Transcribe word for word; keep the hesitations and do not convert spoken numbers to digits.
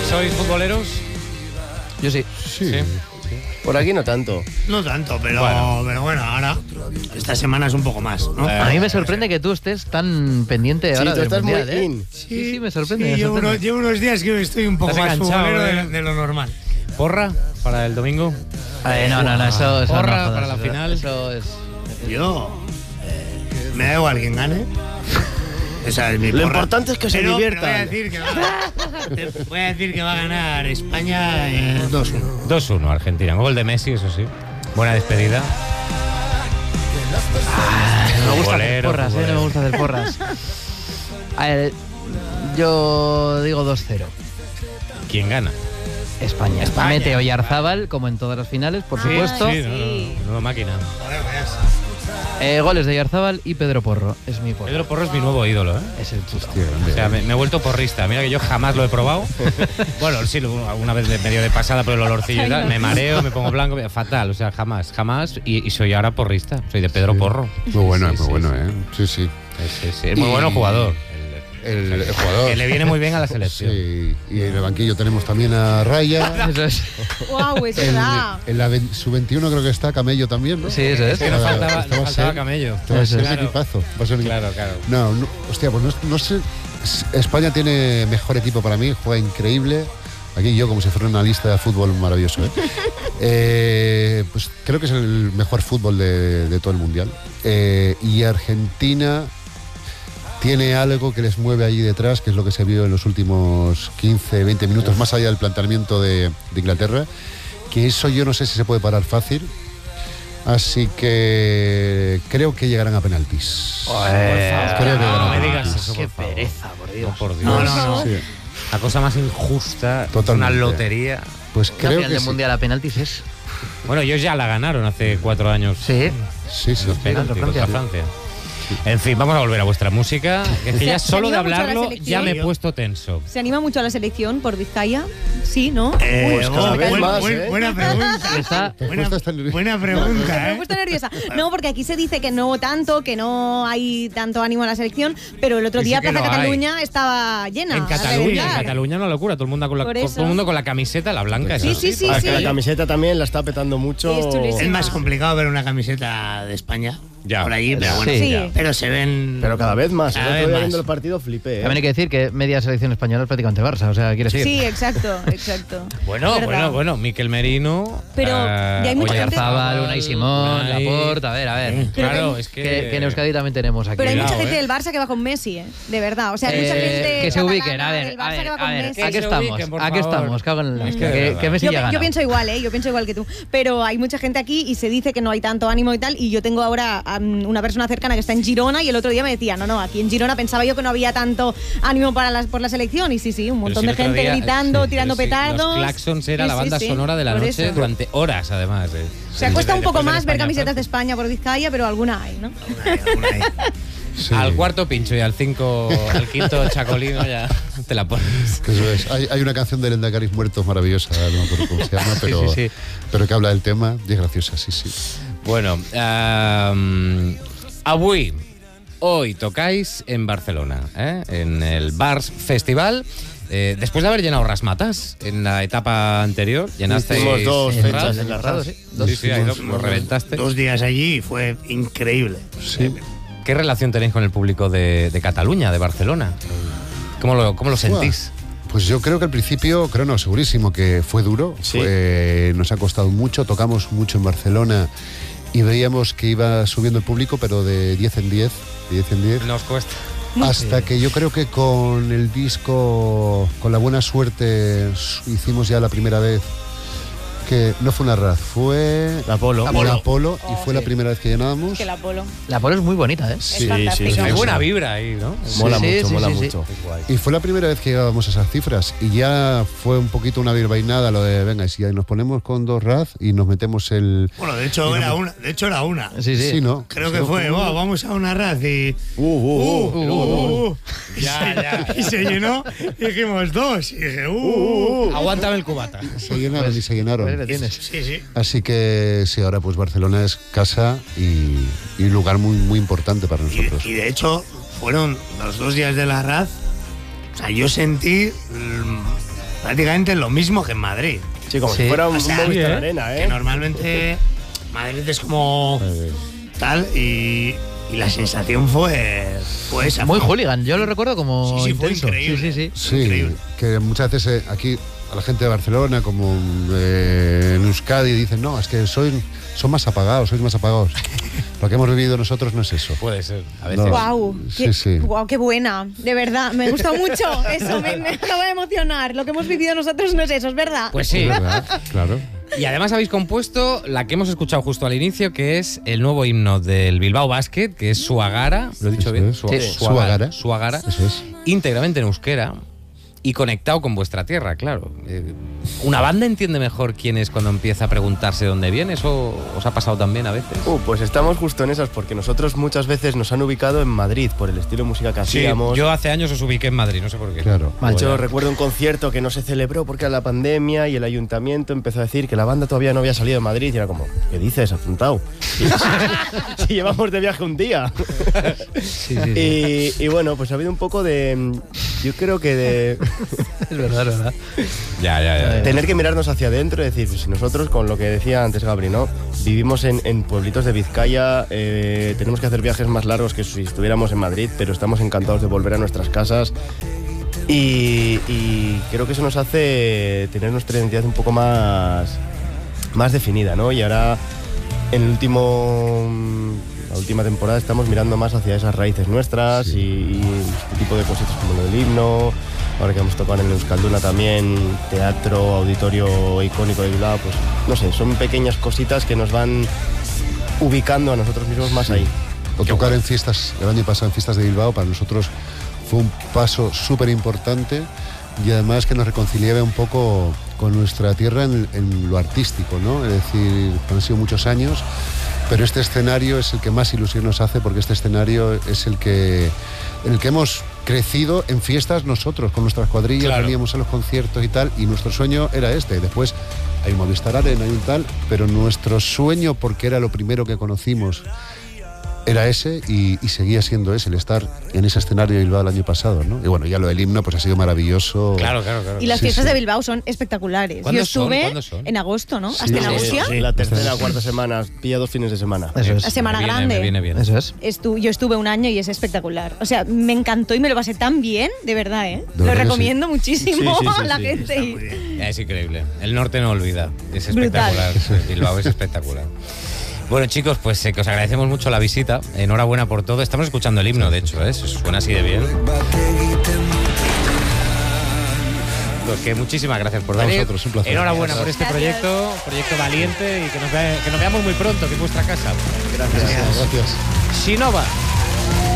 ¿Sois futboleros? Yo sí. Sí. Sí. Por aquí no tanto. No tanto, pero Bueno. pero bueno, ahora esta semana es un poco más, ¿no? Eh, A mí me sorprende que tú estés tan pendiente Sí, ahora tú del estás mundial, muy ¿eh? in. Sí, sí, me sorprende. Sí, me llevo, sorprende. unos, llevo unos días que estoy un poco Estás más enganchado, futbolero ¿eh? de, de lo normal. ¿Porra para el domingo? Eh, no, no, no, eso, eso Porra no jodas, para la eso- final. Eso es... Yo eh, me da igual quien gane. Esa es mi Lo porra. importante es que se Pero- pero diviertan. Voy a decir que va, te voy a decir que va a ganar España eh, dos uno. dos uno Argentina. Gol de Messi, eso sí. Buena despedida. Me gusta hacer Futbolero, porras, eh, no me futbolero. gusta hacer porras. A ver, yo digo dos cero. ¿Quién gana? España. España. Mete Oyarzábal, como en todas las finales, por supuesto. Sí, no, no, no, máquina. Joder, vayas. Eh, goles de Oyarzábal y Pedro Porro. Es mi porro. Pedro Porro es mi nuevo ídolo, ¿eh? Es el puto. O sea, me, me he vuelto porrista. Mira que yo jamás lo he probado. Bueno, sí, lo- alguna vez de medio de pasada por el olorcillo y tal. Me mareo, me pongo blanco. Fatal, o sea, jamás, jamás. Y, y soy ahora porrista. Soy de Pedro Sí. Porro. Muy bueno, Sí, es muy sí, bueno, sí. ¿eh? Sí, sí. Sí, sí, es muy bueno jugador. El, el jugador. Que le viene muy bien a la selección. Sí, y en el banquillo tenemos también a Raya. Eso es. Wow, es El- verdad. en la ven- sub veintiuno creo que está Camello también, ¿no? Sí, eso es. Es que nos Estaba- faltaba, estaba nos faltaba Ser. camello. Este va a ser un Claro. equipazo. Va a ser un Claro, claro. No, no, hostia, pues no, no sé. España tiene mejor equipo para mí, juega increíble. Aquí yo, como si fuera una lista de fútbol maravilloso. ¿eh? Eh, pues creo que es el mejor fútbol de, de todo el mundial. Eh, y Argentina tiene algo que les mueve allí detrás, que es lo que se vio en los últimos quince, veinte minutos, más allá del planteamiento de, de Inglaterra. Que eso yo no sé si se puede parar fácil. Así que creo que llegarán a penaltis. Joder. Creo que No llegarán a me digas penaltis. eso, Qué por favor. pereza, por Dios. No, por Dios. No, no, no. Sí. La cosa más injusta, Totalmente. una lotería. Pues La creo final que del sí. mundial a penaltis es. Bueno, ellos ya la ganaron hace cuatro años. Sí. Sí, sí. Los penaltis contra contra Francia. Francia. En fin, vamos a volver a vuestra música. Que es que Se- ya se solo de anima mucho a la hablarlo selección. ya me he puesto tenso. ¿Se anima mucho a la selección por Vizcaya? Sí, ¿no? Eh, Pues cada oh, vez buen- más, buen- ¿eh? Buena pregunta. Está- Te Buena, cuesta estar nervioso. buena Me pregunta, he ¿eh? puesto nerviosa. No, porque aquí se dice que no tanto, que no hay tanto ánimo a la selección, pero el otro Sí, sí día que Plaza lo hay. Cataluña estaba llena. En a Cataluña, en reventar. Cataluña una locura. Todo el mundo con la, Por con- eso. todo el mundo con la camiseta, la blanca. Sí, eso sí, sí, Ah, sí. que la camiseta también la está petando mucho. Es chulísima. Es más complicado ver una camiseta de España Ya. por allí, pero bueno. Sí. Sí. Pero se ven. Pero cada vez más. Cada El vez otro día más. viendo el partido flipé. ¿eh? También hay que decir que media selección española es prácticamente Barça, o sea, quiere decir. Sí, exacto, exacto. Bueno, Verdad. bueno, bueno. Miquel Merino. Pero eh, ya hay mucha gente- Oyarzábal, Unai Simón, Unai. Laporta, a ver, a ver. Claro, es que. Que, que en Euskadi también tenemos aquí. Pero hay Cuidado, mucha gente eh. del Barça que va con Messi, ¿eh? De verdad. O sea, hay mucha Eh, gente que se catalana ubiquen, a ver, del a Barça ver, que va a con ver, Messi. aquí se estamos, ubiquen, por aquí favor. estamos, cago en la Es que hostia, de que, verdad. que Messi Yo, ya yo gana. pienso igual, ¿eh? Yo pienso igual que tú. Pero hay mucha gente aquí y se dice que no hay tanto ánimo y tal. Y yo tengo ahora um, una persona cercana que está en Girona y el otro día me decía, no, no, aquí en Girona pensaba yo que no había tanto ánimo para las, por la selección. Y sí, sí, un Pero montón si de el otro gente día- gritando, sí, tirando pero sí, petardos. Los Claxons era Sí, la sí, banda sí, sonora de la por noche eso. durante horas, además. eh. Se cuesta un poco Después del más ver España camisetas de Francia. España por Vizcaya, pero alguna hay, ¿no? Sí. Al cuarto pincho y al cinco, al quinto chacolino ya te la pones. Que Eso es. Hay, hay una canción de Lendacaris Muertos maravillosa, no me acuerdo cómo se llama, pero, sí, sí. pero que habla del tema y es graciosa, sí, sí. Bueno, um, avui, hoy tocáis en Barcelona, ¿eh? En el Bars Festival. Eh, después de haber llenado Rasmatas en la etapa anterior, llenasteis Hicimos dos en fechas Ras, en la en R A Ras, S. sí. Dos, sí, sí, ahí lo, lo reventaste. Dos días allí y fue increíble. Sí. ¿Qué relación tenéis con el público de, de Cataluña, de Barcelona? ¿Cómo lo, cómo lo sentís? Pues yo creo que al principio, creo no, segurísimo que fue duro, Sí. fue- nos ha costado mucho, tocamos mucho en Barcelona y veíamos que iba subiendo el público, pero de diez en diez, de diez en diez. Nos cuesta. Hasta que yo creo que con el disco, con la buena suerte, hicimos ya la primera vez que no fue una R A Z, fue La Apolo. la Apolo. Apolo, y Oh, fue la sí. primera vez que llenábamos. Que la polo. La Polo es muy bonita, ¿eh? Sí, fantástico. sí, sí, Hay sí. buena vibra ahí, ¿no? Mola Sí, mucho, sí, mola sí, sí. mucho. Y fue la primera vez que llegábamos a esas cifras y ya fue un poquito una virvainada lo de, venga, y si nos ponemos con dos R A Z y nos metemos el... Bueno, de hecho era una. De hecho era una. Sí, sí. Sí, ¿no? Creo que fue, "Buah, vamos a una R A Z y. Uh, uh, uh. Uh, uh, uh. Y Ya, se- ya. Y se llenó y dijimos dos. Y dije, uh, uh, uh. Aguántame el cubata. Se llenaron y se llenaron. Pues le tienes. Sí, sí. Así que sí, ahora pues Barcelona es casa y, y lugar muy, muy importante para nosotros. Y, y de hecho, fueron los dos días de la R A Z. O sea, yo sentí mm, prácticamente lo mismo que en Madrid. Sí, como Sí. si fuera un O sea, Movistar sí, ¿eh? Arena, Que ¿eh? normalmente Madrid es como tal y, y la sensación fue, fue esa. Muy hooligan, yo lo recuerdo como Sí, sí, fue intenso. increíble. Sí, sí, sí. Sí, Increíble. que muchas veces eh, aquí a la gente de Barcelona, como eh, en Euskadi, dicen, no, es que sois, son más apagados, sois más apagados. Lo que hemos vivido nosotros no es eso. Puede ser, a veces. No. Guau, Sí, qué, sí. guau, qué buena, de verdad, me gusta mucho eso, me, me acaba de emocionar. Lo que hemos vivido nosotros no es eso, es verdad. Pues sí. Es verdad, claro. Y además habéis compuesto la que hemos escuchado justo al inicio, que es el nuevo himno del Bilbao Basket, que es Suagara, lo he dicho Eso bien, es. Sua- Sí. Suagara, Suagara. Suagara, Eso es. íntegramente en euskera y conectado con vuestra tierra, claro. Eh, ¿Una banda entiende mejor quién es cuando empieza a preguntarse dónde viene? ¿Eso os ha pasado también a veces? Uh, pues estamos justo en esas, porque nosotros muchas veces nos han ubicado en Madrid por el estilo de música que Sí, hacíamos. yo hace años os ubiqué en Madrid, no sé por qué. Claro. De hecho, Joder. recuerdo un concierto que no se celebró porque era la pandemia y el ayuntamiento empezó a decir que la banda todavía no había salido de Madrid y era como, ¿qué dices, apuntado? Si llevamos de viaje un día. Sí, sí, sí. Y, y bueno, pues ha habido un poco de, yo creo que de Es verdad, es verdad. Ya, ya, ya. tener que mirarnos hacia adentro y decir, pues, si nosotros, con lo que decía antes Gabri, ¿no? Vivimos en, en pueblitos de Vizcaya, eh, tenemos que hacer viajes más largos que si estuviéramos en Madrid, pero estamos encantados de volver a nuestras casas. Y, y creo que eso nos hace tener nuestra identidad un poco más, más definida, ¿no? Y ahora, en el último, la última temporada, estamos mirando más hacia esas raíces nuestras y, y este tipo de cositas como lo del himno. Ahora que hemos tocado en el Euskalduna también, teatro, auditorio icónico de Bilbao, pues no sé, son pequeñas cositas que nos van ubicando a nosotros mismos más ahí. O Qué tocar bueno. en fiestas, el año pasado en fiestas de Bilbao, para nosotros fue un paso súper importante y además que nos reconciliaba un poco con nuestra tierra en, en lo artístico, ¿no? Es decir, han sido muchos años, pero este escenario es el que más ilusión nos hace porque este escenario es el que, en el que hemos crecido en fiestas nosotros, con nuestras cuadrillas, Claro. veníamos a los conciertos y tal, y nuestro sueño era este. Después hay un Movistar Arena y un tal, pero nuestro sueño, porque era lo primero que conocimos, era ese y, y seguía siendo ese, el estar en ese escenario de Bilbao el año pasado, ¿no? Y bueno, ya lo del himno pues ha sido maravilloso. Claro, claro, claro. Y las Sí, fiestas sí. de Bilbao son espectaculares. ¿Cuándo Yo son? estuve ¿Cuándo son? en agosto, ¿no? Sí, Hasta en sí, Agusia. Sí, la tercera o cuarta semana, pilla dos fines de semana. Eso es. La semana Me viene- grande. Me viene bien. Eso es. Estu- yo estuve un año y es espectacular. O sea, me encantó y me lo pasé tan bien, de verdad, ¿eh? De Lo verdad que recomiendo muchísimo Sí, sí, sí, a la sí. gente. Está y- muy bien. Es increíble. El norte no olvida. Es Brutal. espectacular. Bilbao es espectacular. Bueno, chicos, pues eh, que os agradecemos mucho la visita. Enhorabuena por todo. Estamos escuchando el himno, de hecho, ¿eh? Eso suena así de bien. Pues que muchísimas gracias por A venir. vosotros, un placer. Enhorabuena por este Gracias. proyecto, proyecto valiente y que nos, ve- que nos veamos muy pronto, que es vuestra casa. Gracias. Gracias. Shinova.